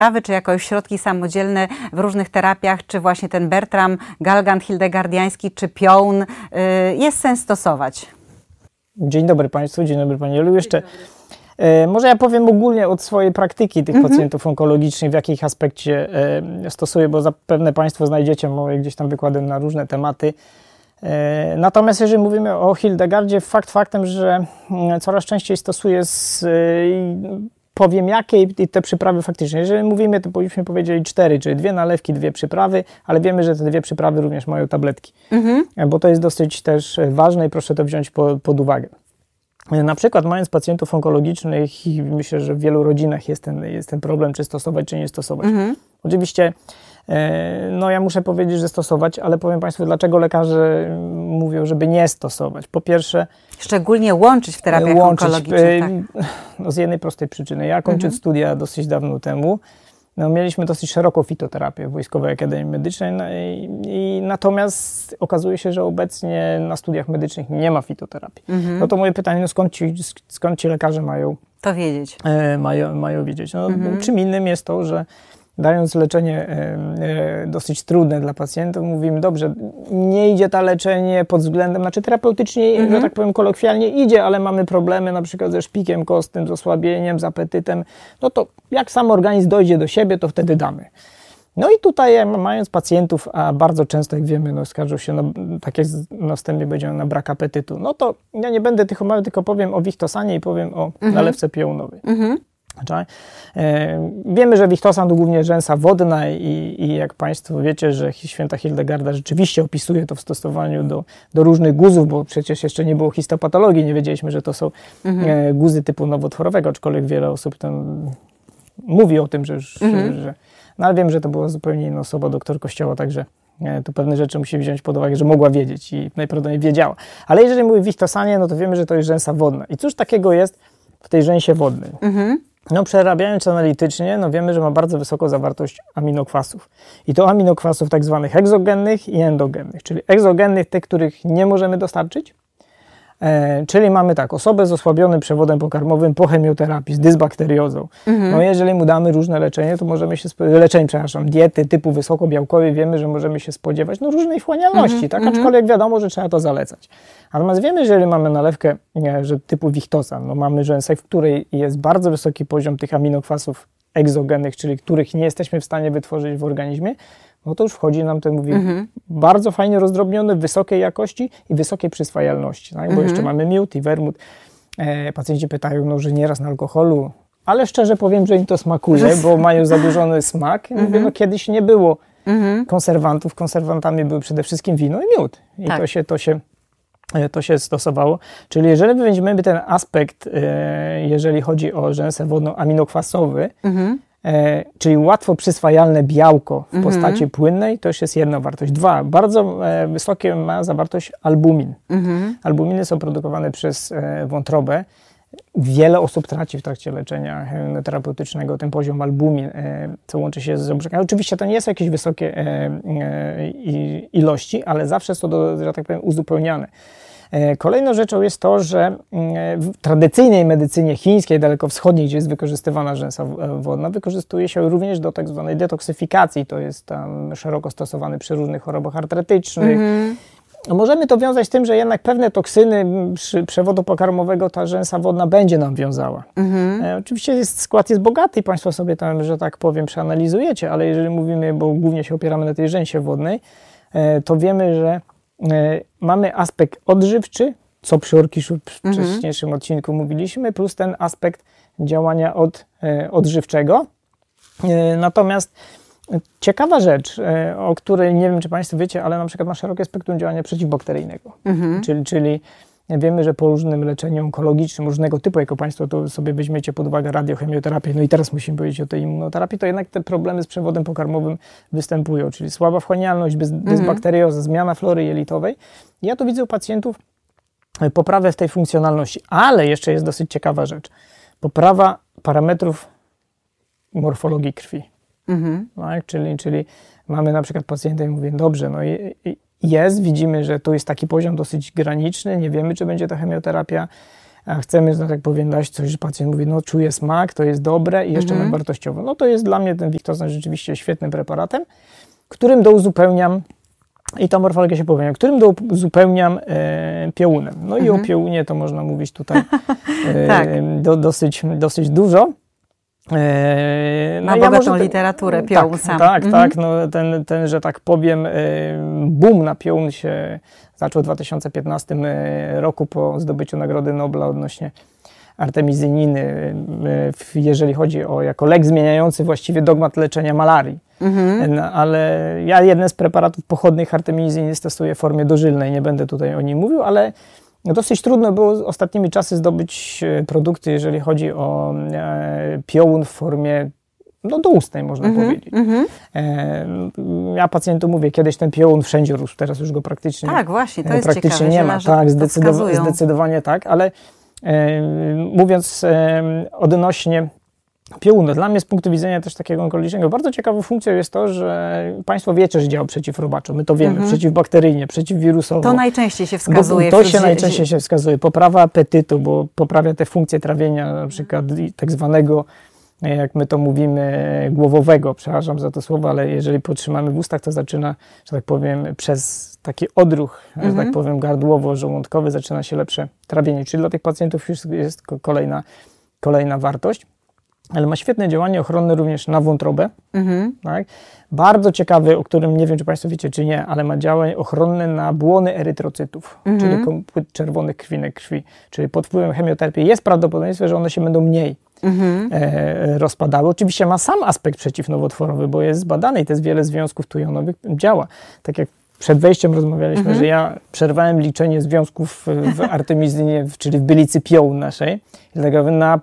czy jakoś środki samodzielne w różnych terapiach, czy właśnie ten Bertram, Galgant hildegardiański, czy Pioun jest sens stosować? Dzień dobry Państwu, dzień dobry Pani Jolu. Jeszcze może ja powiem ogólnie od swojej praktyki tych pacjentów onkologicznych, w jakim aspekcie stosuję, bo zapewne Państwo znajdziecie moje gdzieś tam wykłady na różne tematy. Natomiast jeżeli mówimy o Hildegardzie, fakt faktem, że coraz częściej stosuję powiem jakie i te przyprawy faktycznie. Jeżeli mówimy, to powinniśmy powiedzieć 4, czyli 2 nalewki, 2 przyprawy, ale wiemy, że te 2 przyprawy również mają tabletki, bo to jest dosyć też ważne i proszę to wziąć pod uwagę. Na przykład mając pacjentów onkologicznych i myślę, że w wielu rodzinach jest ten problem, czy stosować, czy nie stosować. Oczywiście no ja muszę powiedzieć, że stosować, ale powiem Państwu, dlaczego lekarze mówią, żeby nie stosować. Po pierwsze... Szczególnie łączyć w terapiach onkologicznych. Tak. No z jednej prostej przyczyny. Ja kończąc studia dosyć dawno temu, no mieliśmy dosyć szeroką fitoterapię w Wojskowej Akademii Medycznej, natomiast okazuje się, że obecnie na studiach medycznych nie ma fitoterapii. No to moje pytanie, no skąd ci lekarze mają to wiedzieć? Mają wiedzieć. No, czym innym jest to, że dając leczenie dosyć trudne dla pacjentów, mówimy, dobrze, nie idzie to leczenie pod względem, znaczy terapeutycznie, że tak powiem kolokwialnie idzie, ale mamy problemy na przykład ze szpikiem kostnym, z osłabieniem, z apetytem, no to jak sam organizm dojdzie do siebie, to wtedy damy. No i tutaj mając pacjentów, a bardzo często, jak wiemy, no skarżą się, tak jak na wstępie powiedziałem, na brak apetytu, no to ja nie będę tych omawiał, tylko powiem o Wichtosanie i powiem o nalewce piołunowej. Wiemy, że Wichtosan to głównie rzęsa wodna i jak Państwo wiecie, że święta Hildegarda rzeczywiście opisuje to w stosowaniu do różnych guzów, bo przecież jeszcze nie było histopatologii, nie wiedzieliśmy, że to są guzy typu nowotworowego, aczkolwiek wiele osób tam mówi o tym, że no ale wiem, że to była zupełnie inna osoba, doktor Kościoła, także tu pewne rzeczy musi wziąć pod uwagę, że mogła wiedzieć i najprawdopodobniej wiedziała. Ale jeżeli mówi Wichtosanie, no to wiemy, że to jest rzęsa wodna. I cóż takiego jest w tej rzęsie wodnej? No przerabiając analitycznie, no wiemy, że ma bardzo wysoką zawartość aminokwasów. I to aminokwasów tak zwanych egzogennych i endogennych, czyli egzogennych, tych, których nie możemy dostarczyć. Czyli mamy tak, osobę z osłabionym przewodem pokarmowym po chemioterapii, z dysbakteriozą. No jeżeli mu damy różne leczenie, to możemy się diety typu wysokobiałkowej, wiemy, że możemy się spodziewać różnej wchłanialności, tak? Aczkolwiek wiadomo, że trzeba to zalecać. Natomiast wiemy, że jeżeli mamy nalewkę że typu Wichtosan, no mamy rzęsę, w której jest bardzo wysoki poziom tych aminokwasów egzogennych, czyli których nie jesteśmy w stanie wytworzyć w organizmie, no to już wchodzi nam ten, bardzo fajnie rozdrobniony, wysokiej jakości i wysokiej przyswajalności, tak? Bo jeszcze mamy miód i wermut. Pacjenci pytają, no, że nieraz na alkoholu, ale szczerze powiem, że im to smakuje, bo mają zadłużony smak. Mówię, no kiedyś nie było konserwantów, konserwantami były przede wszystkim wino i miód. I tak. To się stosowało. Czyli jeżeli weźmiemy ten aspekt, jeżeli chodzi o rzęsę wodną aminokwasowy, czyli łatwo przyswajalne białko w postaci płynnej, to już jest jedna wartość. 2, bardzo wysokie ma zawartość albumin. Albuminy są produkowane przez wątrobę. Wiele osób traci w trakcie leczenia terapeutycznego ten poziom albumin, co łączy się z obrzekami. Oczywiście to nie są jakieś wysokie ilości, ale zawsze są, że tak powiem, uzupełniane. Kolejną rzeczą jest to, że w tradycyjnej medycynie chińskiej, dalekowschodniej, gdzie jest wykorzystywana rzęsa wodna, wykorzystuje się również do tak zwanej detoksyfikacji. To jest tam szeroko stosowany przy różnych chorobach artretycznych. Możemy to wiązać z tym, że jednak pewne toksyny przy przewodu pokarmowego ta rzęsa wodna będzie nam wiązała. Oczywiście skład jest bogaty i Państwo sobie tam, że tak powiem, przeanalizujecie, ale jeżeli mówimy, bo głównie się opieramy na tej rzęsie wodnej, to wiemy, że mamy aspekt odżywczy, co przy orkiszu w wcześniejszym odcinku mówiliśmy, plus ten aspekt działania odżywczego. Natomiast ciekawa rzecz, o której nie wiem, czy Państwo wiecie, ale na przykład ma szerokie spektrum działania przeciwbakteryjnego. Czyli wiemy, że po różnym leczeniu onkologicznym, różnego typu, jako Państwo to sobie weźmiecie pod uwagę radiochemioterapię, no i teraz musimy powiedzieć o tej immunoterapii, to jednak te problemy z przewodem pokarmowym występują, czyli słaba wchłanialność, dysbakterioza, zmiana flory jelitowej. Ja tu widzę u pacjentów poprawę w tej funkcjonalności, ale jeszcze jest dosyć ciekawa rzecz. Poprawa parametrów morfologii krwi. Tak? Czyli mamy na przykład pacjenta i mówię, dobrze, no widzimy, że tu jest taki poziom dosyć graniczny, nie wiemy, czy będzie to chemioterapia a chcemy, że tak powiem, dać coś, że pacjent mówi, no czuję smak, to jest dobre i jeszcze wartościowo. No to jest dla mnie ten Victoza rzeczywiście świetnym preparatem, którym douzupełniam, i tą morfologię się powiem, którym douzupełniam piołunem. No i o piołunie to można mówić tutaj tak. dosyć dużo. Ma bogatą literaturę piołun sam. Tak, no ten, że tak powiem, boom na piołun się zaczął w 2015 roku po zdobyciu Nagrody Nobla odnośnie artemizininy, jeżeli chodzi o jako lek zmieniający właściwie dogmat leczenia malarii. No, ale ja jeden z preparatów pochodnych artemiziny stosuję w formie dożylnej, nie będę tutaj o nim mówił, ale dosyć trudno było ostatnimi czasy zdobyć produkty, jeżeli chodzi o piołun w formie doustnej, można powiedzieć. Ja pacjentom mówię, kiedyś ten piołun wszędzie rósł, teraz już go praktycznie, tak, właśnie, to jest praktycznie ciekawe, nie ma. Tak, zdecydowanie tak, ale mówiąc odnośnie piołunu, dla mnie z punktu widzenia też takiego onkologicznego bardzo ciekawą funkcją jest to, że Państwo wiecie, że działa przeciwrobaczo, my to wiemy, przeciwbakteryjnie, przeciwwirusowo. To najczęściej się wskazuje. To się najczęściej się wskazuje. Poprawa apetytu, bo poprawia te funkcje trawienia, na przykład tak zwanego, jak my to mówimy, głowowego, przepraszam za to słowo, ale jeżeli potrzymamy w ustach, to zaczyna, że tak powiem, przez taki odruch, że tak powiem, gardłowo-żołądkowy zaczyna się lepsze trawienie, czyli dla tych pacjentów już jest kolejna wartość. Ale ma świetne działanie ochronne również na wątrobę. Tak? Bardzo ciekawy, o którym nie wiem, czy Państwo wiecie, czy nie, ale ma działanie ochronne na błony erytrocytów, czyli kompłyt czerwonych krwinek krwi. Czyli pod wpływem chemioterapii jest prawdopodobieństwo, że one się będą mniej rozpadały. Oczywiście ma sam aspekt przeciwnowotworowy, bo jest zbadany i to jest wiele związków tujonowych działa. Tak jak przed wejściem rozmawialiśmy, że ja przerwałem liczenie związków w artemizynie, czyli w bylicy piołun naszej, na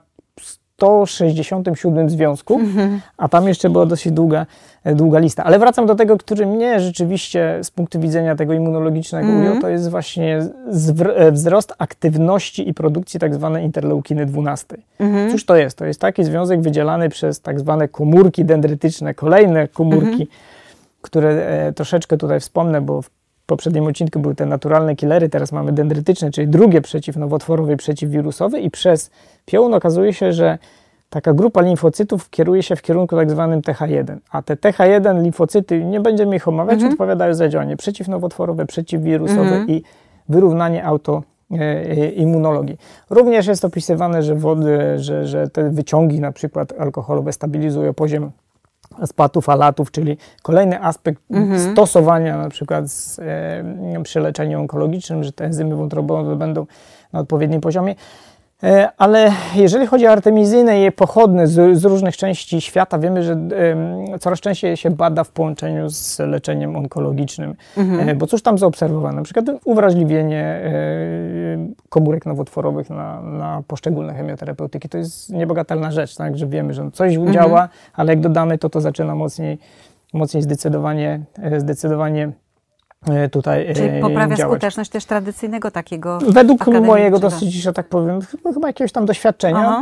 167 związku, a tam jeszcze była dosyć długa lista. Ale wracam do tego, który mnie rzeczywiście z punktu widzenia tego immunologicznego ujął, to jest właśnie wzrost aktywności i produkcji tak zwanej interleukiny 12. Cóż to jest? To jest taki związek wydzielany przez tak zwane komórki dendrytyczne, kolejne komórki, które troszeczkę tutaj wspomnę, bo w poprzednim odcinku były te naturalne killery, teraz mamy dendrytyczne, czyli drugie przeciwnowotworowe i przeciwwirusowe i przez piołun okazuje się, że taka grupa limfocytów kieruje się w kierunku tak zwanym TH1, a te TH1 limfocyty, nie będziemy ich omawiać, odpowiadają za działanie przeciwnowotworowe, przeciwwirusowe i wyrównanie autoimmunologii. Również jest opisywane, że że te wyciągi na przykład alkoholowe stabilizują poziom aspatów, alatów, czyli kolejny aspekt stosowania na przykład przy leczeniu onkologicznym, że te enzymy wątrobowe będą na odpowiednim poziomie. Ale jeżeli chodzi o artemizynę i jej pochodne z różnych części świata, wiemy, że coraz częściej się bada w połączeniu z leczeniem onkologicznym. Bo cóż tam zaobserwowano? Na przykład uwrażliwienie komórek nowotworowych na poszczególne chemioterapeutyki. To jest niebagatelna rzecz, tak? Że wiemy, że coś działa, ale jak dodamy, to zaczyna mocniej zdecydowanie tutaj czyli poprawia działać. Skuteczność też tradycyjnego takiego według mojego dosyć, że tak powiem, chyba jakiegoś tam doświadczenia,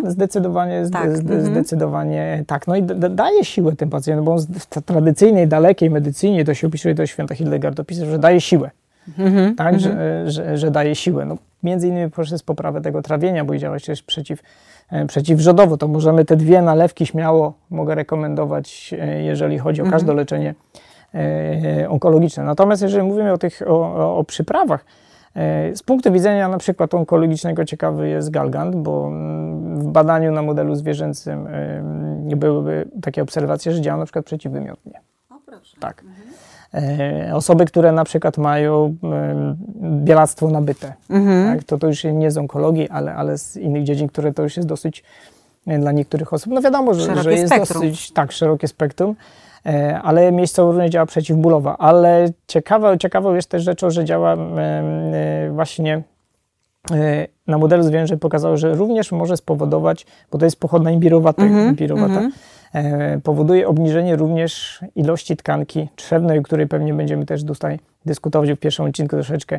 zdecydowanie tak. No i daje siłę tym pacjentom, bo w tradycyjnej, dalekiej medycynie, to się opisuje, to święta Hildegard opisał, że daje siłę. Tak, że daje siłę. No, między innymi poprzez poprawę tego trawienia, bo działa też przeciwrzodowo. To możemy te dwie nalewki śmiało mogę rekomendować, jeżeli chodzi o każde leczenie onkologiczne. Natomiast jeżeli mówimy o przyprawach, z punktu widzenia na przykład onkologicznego ciekawy jest galgant, bo w badaniu na modelu zwierzęcym byłyby takie obserwacje, że działa na przykład przeciwwymiotnie. O, proszę. Tak. Osoby, które na przykład mają bielactwo nabyte, tak? To już nie z onkologii, ale z innych dziedzin, które to już jest dosyć dla niektórych osób. No wiadomo, że jest dosyć szerokie spektrum. Ale miejscowo również działa przeciwbólowa. Ale ciekawą jest też rzeczą, że działa właśnie na modelu zwierzęcym pokazało, że również może spowodować, bo to jest pochodna imbirowata, powoduje obniżenie również ilości tkanki trzewnej, o której pewnie będziemy też tutaj dyskutować w pierwszym odcinku troszeczkę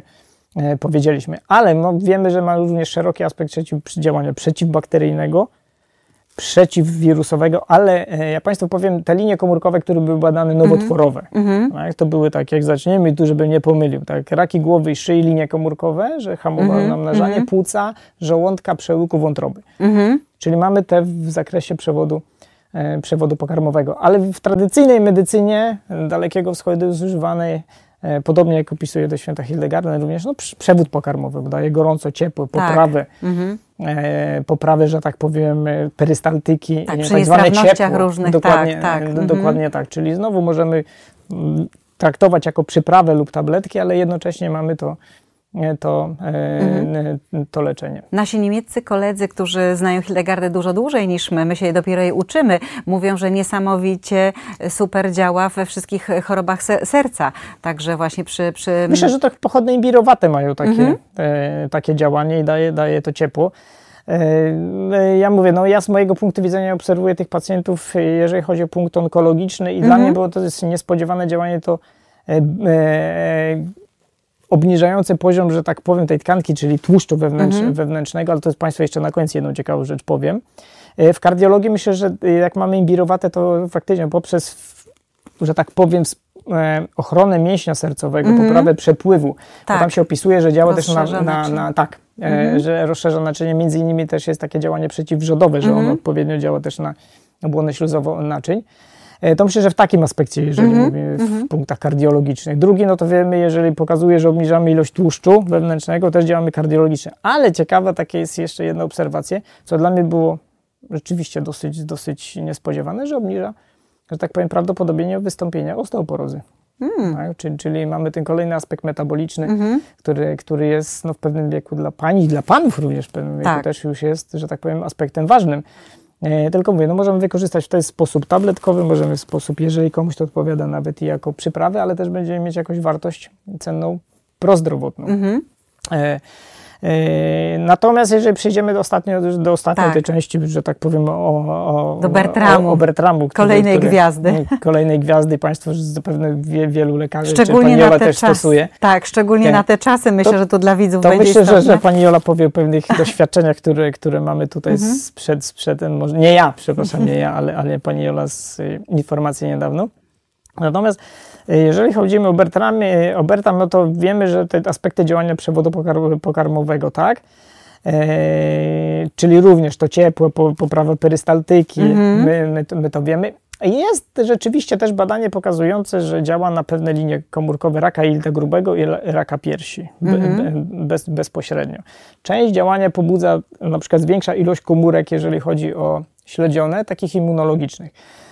powiedzieliśmy. Ale no, wiemy, że ma również szeroki aspekt działania przeciwbakteryjnego, przeciwwirusowego, ale ja Państwu powiem, te linie komórkowe, które były badane nowotworowe, tak, to były tak, jak zaczniemy, tu żeby nie pomylił, tak, raki głowy i szyi, linie komórkowe, że hamowały namnażanie płuca, żołądka, przełyku, wątroby. Czyli mamy te w zakresie przewodu pokarmowego, ale w tradycyjnej medycynie Dalekiego Wschodu jest używany, podobnie jak opisuje to święta Hildegarda, również przewód pokarmowy, bo daje gorąco, ciepło, poprawę, poprawę, że tak powiem, perystaltyki, tak zwane ciepło. Różnych, dokładnie tak, czyli znowu możemy traktować jako przyprawę lub tabletki, ale jednocześnie mamy to leczenie. Nasi niemieccy koledzy, którzy znają Hildegardę dużo dłużej niż my się dopiero jej uczymy, mówią, że niesamowicie super działa we wszystkich chorobach serca. Także właśnie przy... Myślę, że to pochodne imbirowate mają takie działanie i daje to ciepło. Ja mówię, ja z mojego punktu widzenia obserwuję tych pacjentów, jeżeli chodzi o punkt onkologiczny i dla mnie było to niespodziewane działanie, to obniżający poziom, że tak powiem, tej tkanki, czyli tłuszczu wewnętrznego, ale to jest Państwu jeszcze na koniec jedną ciekawą rzecz powiem. W kardiologii myślę, że jak mamy imbirowate, to faktycznie poprzez, że tak powiem, ochronę mięśnia sercowego, poprawę przepływu, bo tam się opisuje, że działa też że rozszerza naczynie, między innymi też jest takie działanie przeciwwrzodowe, że ono odpowiednio działa też na błonę śluzową naczyń. To myślę, że w takim aspekcie, jeżeli mówimy w punktach kardiologicznych. Drugi, to wiemy, jeżeli pokazuje, że obniżamy ilość tłuszczu wewnętrznego, też działamy kardiologicznie. Ale ciekawa taka jest jeszcze jedna obserwacja, co dla mnie było rzeczywiście dosyć niespodziewane, że obniża, że tak powiem, prawdopodobieństwo wystąpienia osteoporozy. Tak? Czyli mamy ten kolejny aspekt metaboliczny, który jest w pewnym wieku dla pań i dla panów również w pewnym wieku też już jest, że tak powiem, aspektem ważnym. Tylko mówię, możemy wykorzystać w ten sposób tabletkowy, możemy w sposób, jeżeli komuś to odpowiada, nawet i jako przyprawę, ale też będziemy mieć jakąś wartość cenną prozdrowotną. Natomiast jeżeli przejdziemy do ostatniej tej części, że tak powiem, do Bertramu, o Bertramu kolejnej gwiazdy, Państwo zapewne wielu lekarzy, szczególnie czy Pani Jola też stosuje. Tak, szczególnie na te czasy, myślę, że to dla widzów to będzie myślę, że Pani Jola powie o pewnych doświadczeniach, które mamy tutaj sprzed może nie ja, ale Pani Jola z informacji niedawno. Natomiast jeżeli chodzi o Bertram, to wiemy, że te aspekty działania przewodu pokarmowego, tak? Czyli również to ciepło, poprawa perystaltyki, my to wiemy. Jest rzeczywiście też badanie pokazujące, że działa na pewne linie komórkowe raka jelita grubego i raka piersi bezpośrednio. Część działania pobudza, na przykład zwiększa ilość komórek, jeżeli chodzi o śledzione, takich immunologicznych.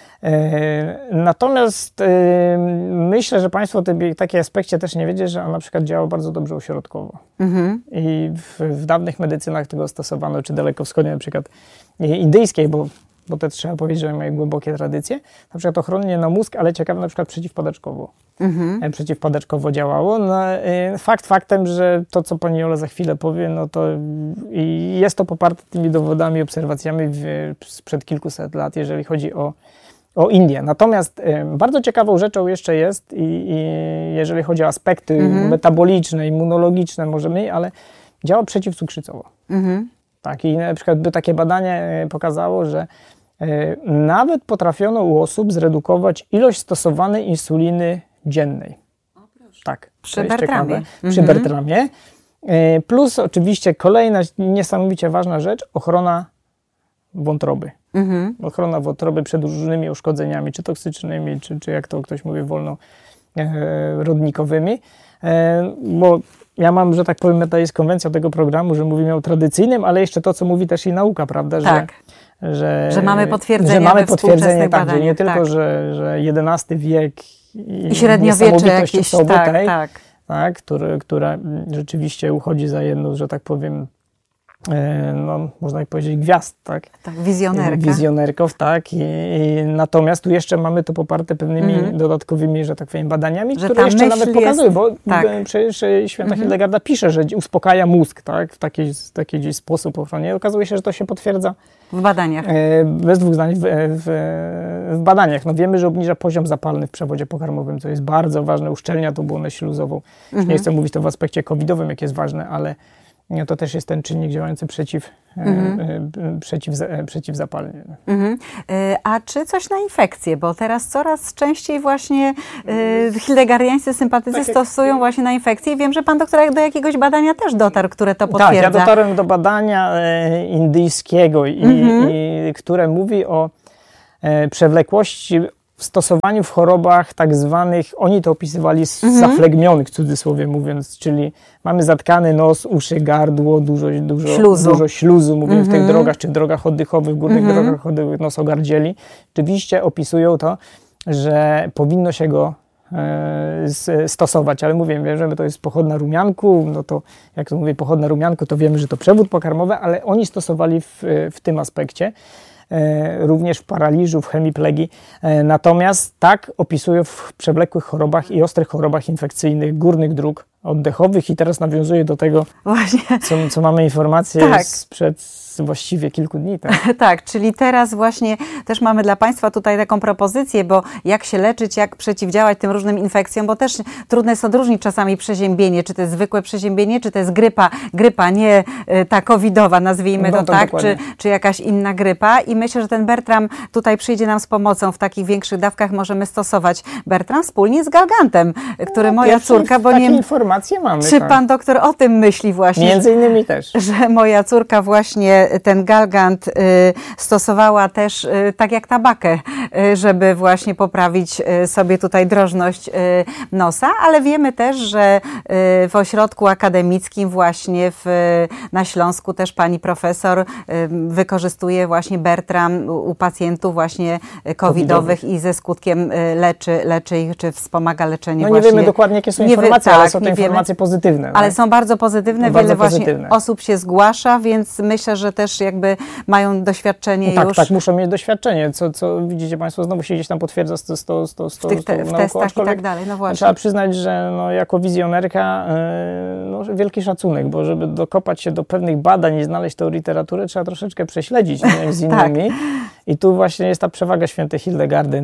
Natomiast myślę, że Państwo w takim aspekcie też nie wiecie, że on na przykład działa bardzo dobrze ośrodkowo. I w dawnych medycynach tego stosowano, czy dalekowschodniej, na przykład indyjskiej, bo to trzeba powiedzieć, że mają głębokie tradycje, na przykład ochronnie na mózg, ale ciekawe na przykład przeciwpadaczkowo. Przeciwpadaczkowo działało. Faktem, że to, co Pani Jola za chwilę powie, to jest to poparte tymi dowodami, obserwacjami sprzed kilkuset lat, jeżeli chodzi o Indię. Natomiast bardzo ciekawą rzeczą jeszcze jest, jeżeli chodzi o aspekty metaboliczne, immunologiczne, ale działa przeciwcukrzycowo. Tak, i na przykład takie badanie pokazało, że nawet potrafiono u osób zredukować ilość stosowanej insuliny dziennej. Tak. Przy Bertramie. Przy Bertramie. Plus oczywiście kolejna niesamowicie ważna rzecz, ochrona wątroby. Ochrona wątroby przed różnymi uszkodzeniami, czy toksycznymi, czy jak to ktoś mówi, wolnorodnikowymi. Bo ja mam, że tak powiem, jest konwencja tego programu, że mówimy o tradycyjnym, ale jeszcze to, co mówi też i nauka, prawda? Że mamy potwierdzenie, tak, że nie tylko, że XI wiek i średniowiecze jakieś, która rzeczywiście uchodzi za jedną, że tak powiem, można powiedzieć gwiazd, tak? Tak, wizjonerków, tak. Natomiast tu jeszcze mamy to poparte pewnymi dodatkowymi, że tak powiem, badaniami, które jeszcze nawet pokazują, bo przecież święta Hildegarda pisze, że uspokaja mózg, tak? W taki gdzieś sposób ochronie. Okazuje się, że to się potwierdza w badaniach. Bez dwóch zdań w badaniach. Wiemy, że obniża poziom zapalny w przewodzie pokarmowym, co jest bardzo ważne, uszczelnia tą błonę śluzową. Nie chcę mówić to w aspekcie covidowym, jak jest ważne, to też jest ten czynnik działający przeciwzapalnie. A czy coś na infekcje? Bo teraz coraz częściej właśnie hildegardiańscy sympatycy stosują właśnie na infekcje i wiem, że pan doktor do jakiegoś badania też dotarł, które to potwierdza. Tak, ja dotarłem do badania indyjskiego, które mówi o przewlekłości w stosowaniu w chorobach tak zwanych, oni to opisywali zaflegmionych, w cudzysłowie mówiąc, czyli mamy zatkany nos, uszy, gardło, dużo śluzu, mówię w tych drogach, czy drogach oddechowych, górnych drogach oddechowych, nosogardzieli. Oczywiście opisują to, że powinno się go stosować, ale mówię, wiem, że to jest pochodna rumianku, no to jak to mówię, pochodna rumianku, to wiemy, że to przewód pokarmowy, ale oni stosowali w tym aspekcie. Również w paraliżu, w hemiplegii. Natomiast tak opisują w przewlekłych chorobach i ostrych chorobach infekcyjnych górnych dróg oddechowych i teraz nawiązuję do tego, co mamy informację sprzed właściwie kilku dni. Tak, czyli teraz właśnie też mamy dla Państwa tutaj taką propozycję, bo jak się leczyć, jak przeciwdziałać tym różnym infekcjom, bo też trudno jest odróżnić czasami przeziębienie, czy to jest zwykłe przeziębienie, czy to jest grypa nie ta covidowa, nazwijmy to tak, czy jakaś inna grypa i myślę, że ten Bertram tutaj przyjdzie nam z pomocą w takich większych dawkach, możemy stosować Bertram wspólnie z Galgantem, który moja córka, bo nie informacje mamy. Czy pan doktor o tym myśli właśnie? Między innymi też. Że moja córka właśnie ten Galgant stosowała też tak jak tabakę, żeby właśnie poprawić sobie tutaj drożność nosa, ale wiemy też, że w ośrodku akademickim właśnie na Śląsku też pani profesor wykorzystuje właśnie Bertram u pacjentów właśnie covidowych i ze skutkiem leczy ich, czy wspomaga leczenie no właśnie. Nie wiemy dokładnie, jakie są informacje, ale są to informacje pozytywne. Ale są bardzo pozytywne, wiele właśnie osób się zgłasza, więc myślę, że też jakby mają doświadczenie już. Tak, muszą mieć doświadczenie, co widzicie Państwo, znowu się gdzieś tam potwierdza z w testach i tak dalej. No właśnie. Trzeba przyznać, że jako wizjonerka wielki szacunek, bo żeby dokopać się do pewnych badań i znaleźć tę literaturę, trzeba troszeczkę prześledzić z innymi. I tu właśnie jest ta przewaga świętej Hildegardy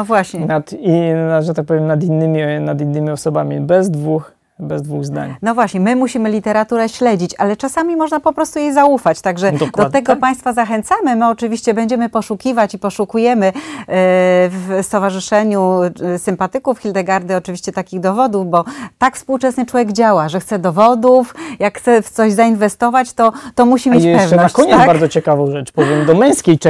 nad innymi osobami, bez dwóch zdań. No właśnie, my musimy literaturę śledzić, ale czasami można po prostu jej zaufać, także do tego Państwa zachęcamy. My oczywiście będziemy poszukiwać i poszukujemy w Stowarzyszeniu Sympatyków Hildegardy oczywiście takich dowodów, bo tak współczesny człowiek działa, że chce dowodów, jak chce w coś zainwestować, to musi mieć pewność. A jeszcze na koniec bardzo ciekawą rzecz powiem, do męskiej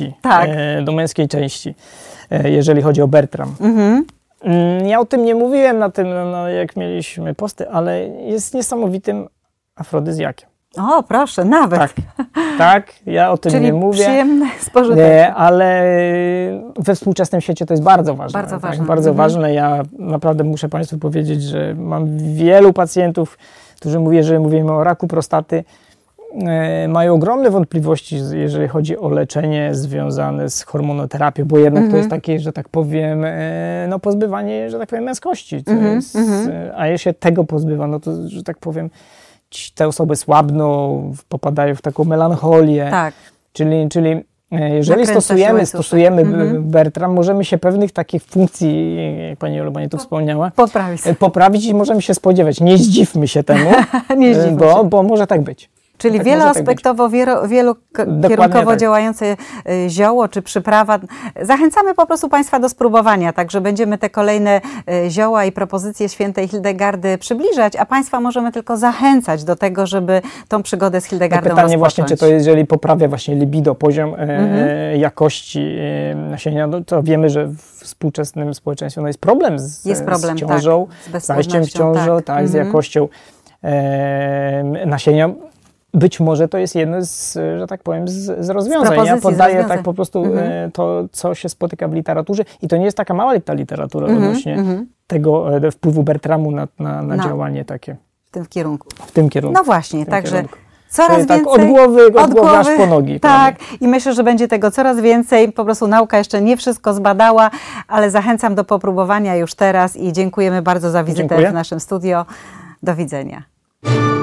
części, jeżeli chodzi o Bertram. Ja o tym nie mówiłem na tym, jak mieliśmy posty, ale jest niesamowitym afrodyzjakiem. O, proszę, nawet. Tak, ja o tym czyli nie mówię. Przyjemne spożytek. Ale we współczesnym świecie to jest bardzo ważne. Bardzo ważne. Ja naprawdę muszę Państwu powiedzieć, że mam wielu pacjentów, którzy mówimy o raku prostaty, mają ogromne wątpliwości, jeżeli chodzi o leczenie związane z hormonoterapią, bo jednak to jest takie, że tak powiem, pozbywanie, że tak powiem, męskości. A jeśli się tego pozbywa, no to, że tak powiem, te osoby słabną, popadają w taką melancholię. Tak. Czyli jeżeli stosujemy Bertram, możemy się pewnych takich funkcji, jak pani Olubanie tu wspomniała, poprawić i możemy się spodziewać. Nie zdziwmy się temu, bo może tak być. Czyli wieloaspektowo, wielokierunkowo działające zioło czy przyprawa. Zachęcamy po prostu Państwa do spróbowania, także będziemy te kolejne zioła i propozycje świętej Hildegardy przybliżać, a Państwa możemy tylko zachęcać do tego, żeby tą przygodę z Hildegardą rozpocząć. Pytanie właśnie, czy to jeżeli poprawia właśnie libido, poziom jakości nasienia, to wiemy, że w współczesnym społeczeństwie jest problem z ciążą, z zajściem w ciążę, z jakością nasienia. Być może to jest jedno że tak powiem, z rozwiązań. Ja podaję tak po prostu to, co się spotyka w literaturze i to nie jest taka mała ta literatura odnośnie tego wpływu Bertramu na działanie takie. W tym kierunku. No właśnie, także coraz więcej. Tak od głowy aż po nogi. Tak, i myślę, że będzie tego coraz więcej. Po prostu nauka jeszcze nie wszystko zbadała, ale zachęcam do popróbowania już teraz i dziękujemy bardzo za wizytę w naszym studio. Do widzenia.